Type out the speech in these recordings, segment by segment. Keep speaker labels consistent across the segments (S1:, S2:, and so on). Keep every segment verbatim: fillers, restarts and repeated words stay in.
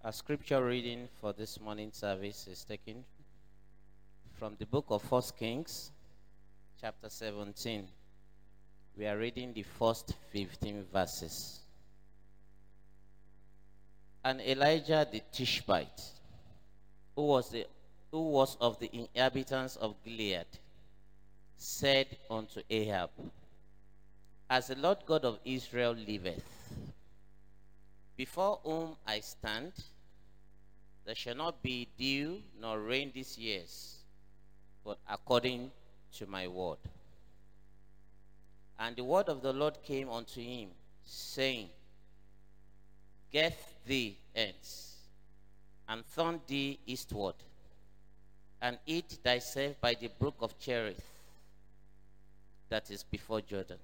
S1: Our scripture reading for this morning service is taken from the book of First Kings, chapter seventeen. We are reading the first fifteen verses. And Elijah the Tishbite, who was, the, who was of the inhabitants of Gilead, said unto Ahab, As the Lord God of Israel liveth, before whom I stand, there shall not be dew nor rain these years, but according to my word. And the word of the Lord came unto him, saying, Get thee hence, and turn thee eastward, and eat thyself by the brook of Cherith, that is before Jordan.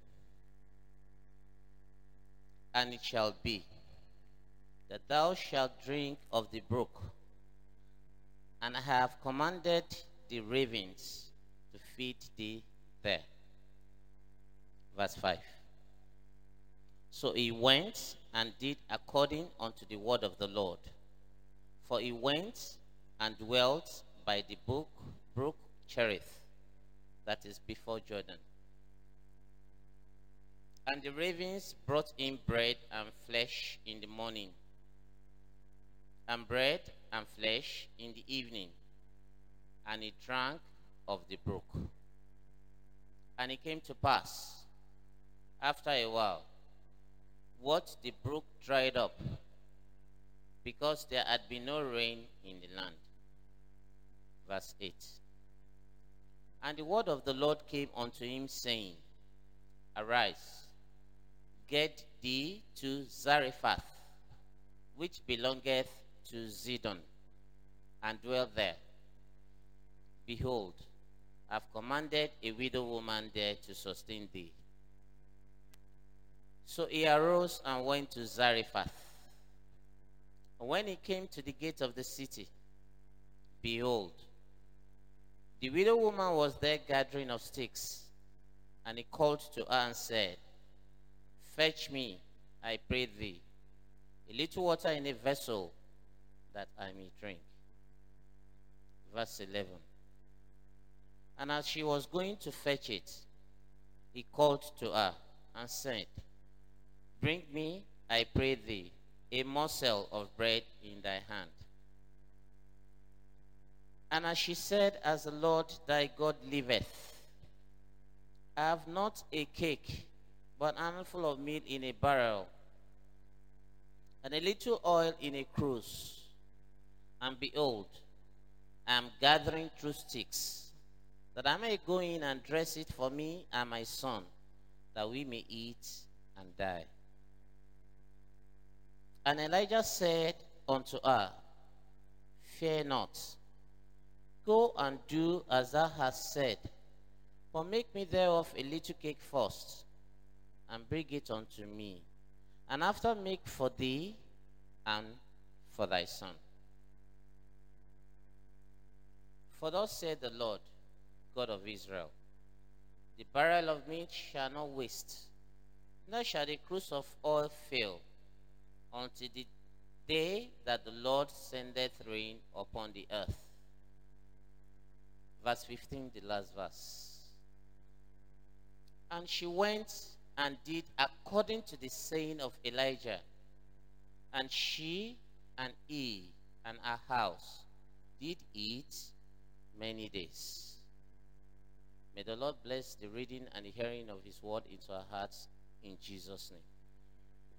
S1: And it shall be, that thou shalt drink of the brook, and I have commanded the ravens to feed thee there. Verse five. So he went and did according unto the word of the Lord. For he went and dwelt by the brook, brook Cherith, that is before Jordan. And the ravens brought him bread and flesh in the morning, and bread and flesh in the evening, and he drank of the brook. And it came to pass, after a while, what the brook dried up, because there had been no rain in the land. Verse eight. And the word of the Lord came unto him, saying, Arise, get thee to Zarephath, which belongeth to Zidon, and dwell there. Behold, I have commanded a widow woman there to sustain thee. So he arose and went to Zarephath. And when he came to the gate of the city, behold, the widow woman was there gathering of sticks. And he called to her and said, Fetch me, I pray thee, a little water in a vessel, that I may drink. Verse eleven. And as she was going to fetch it, he called to her and said, Bring me, I pray thee, a morsel of bread in thy hand. And as she said, As the Lord thy God liveth, I have not a cake, but an handful of meal in a barrel, and a little oil in a cruse. And behold, I am gathering through sticks, that I may go in and dress it for me and my son, that we may eat and die. And Elijah said unto her, Fear not, go and do as thou hast said, but make me thereof a little cake first, and bring it unto me, and after make for thee and for thy son. For thus said the Lord, God of Israel, the barrel of meat shall not waste, nor shall the cruse of oil fail, until the day that the Lord sendeth rain upon the earth. Verse fifteen, the last verse. And she went and did according to the saying of Elijah, and she and he and her house did eat many days. May the Lord bless the reading and the hearing of his word into our hearts, in Jesus' name.